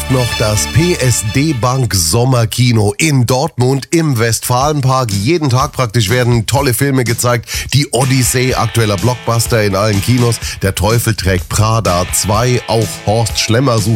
ist noch das PSD Bank Sommerkino in Dortmund im Westfalenpark. Jeden Tag praktisch werden tolle Filme gezeigt. Die Odyssee, aktueller Blockbuster in allen Kinos. Der Teufel trägt Prada 2, auch Horst Schlemmer sucht